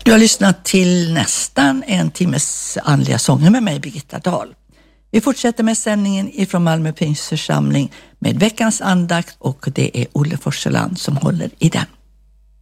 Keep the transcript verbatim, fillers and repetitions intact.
Du har lyssnat till nästan en timmes andliga sånger med mig, Birgitta Dahl. Vi fortsätter med sändningen ifrån Malmö Pingstförsamling med veckans andakt, och det är Olle Forseland som håller i den.